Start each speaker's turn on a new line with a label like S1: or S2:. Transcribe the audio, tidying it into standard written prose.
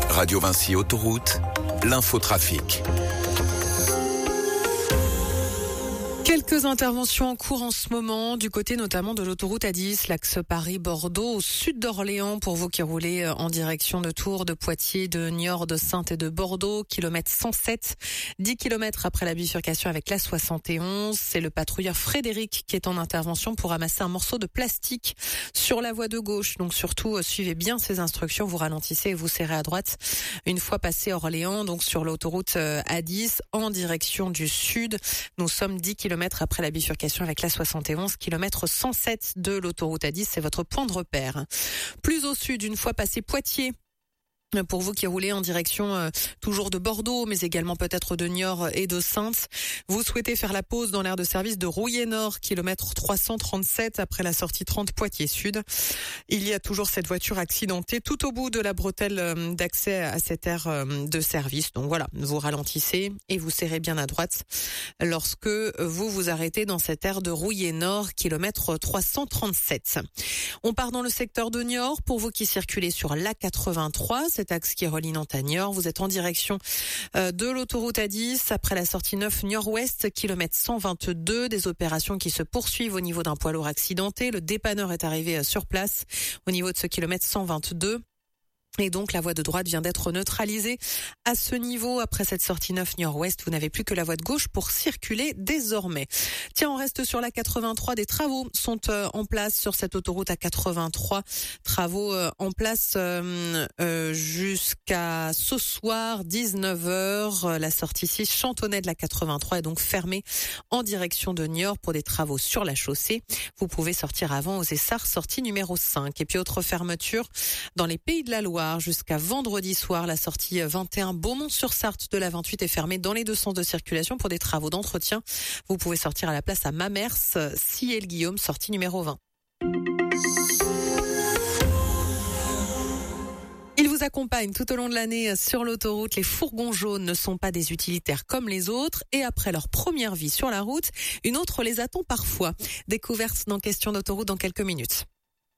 S1: Radio Vinci Autoroute, l'infotrafic.
S2: Quelques interventions en cours en ce moment, du côté notamment de l'autoroute A10, l'axe Paris-Bordeaux, au sud d'Orléans, pour vous qui roulez en direction de Tours, de Poitiers, de Niort, de Saintes et de Bordeaux, kilomètre 107, 10 kilomètres après la bifurcation avec la 71. C'est le patrouilleur Frédéric qui est en intervention pour ramasser un morceau de plastique sur la voie de gauche. Donc surtout, suivez bien ces instructions, vous ralentissez et vous serrez à droite une fois passé Orléans, donc sur l'autoroute A10 en direction du sud. Nous sommes 10 kilomètres après la bifurcation avec la 71, kilomètre 107 de l'autoroute A10, c'est votre point de repère. Plus au sud, une fois passé Poitiers, pour vous qui roulez en direction toujours de Bordeaux, mais également peut-être de Niort et de Saintes, vous souhaitez faire la pause dans l'aire de service de Rouillé-Nord, kilomètre 337 après la sortie 30 Poitiers-Sud. Il y a toujours cette voiture accidentée tout au bout de la bretelle d'accès à cette aire de service. Donc voilà, vous ralentissez et vous serrez bien à droite lorsque vous vous arrêtez dans cette aire de Rouillé-Nord, kilomètre 337. On part dans le secteur de Niort. Pour vous qui circulez sur l'A83, cet axe qui relie Nantes à Niort, vous êtes en direction de l'autoroute A10 après la sortie 9 Niort-Ouest, kilomètre 122. Des opérations qui se poursuivent au niveau d'un poids lourd accidenté. Le dépanneur est arrivé sur place au niveau de ce kilomètre 122. Et donc, la voie de droite vient d'être neutralisée. À ce niveau, après cette sortie 9 Niort-Ouest, vous n'avez plus que la voie de gauche pour circuler désormais. Tiens, on reste sur la 83. Des travaux sont en place sur cette autoroute à 83. Travaux en place jusqu'à ce soir, 19h. La sortie 6 Chantonnay de la 83 est donc fermée en direction de Niort pour des travaux sur la chaussée. Vous pouvez sortir avant aux Essarts, sortie numéro 5. Et puis, autre fermeture dans les Pays de la Loire. Jusqu'à vendredi soir, la sortie 21 Beaumont-sur-Sarthe de la 28 est fermée dans les deux sens de circulation pour des travaux d'entretien. Vous pouvez sortir à la place à Mamers, Ciel-Guillaume, sortie numéro 20. Ils vous accompagnent tout au long de l'année sur l'autoroute. Les fourgons jaunes ne sont pas des utilitaires comme les autres. Et après leur première vie sur la route, une autre les attend parfois. Découverte dans Question d'autoroute dans quelques minutes.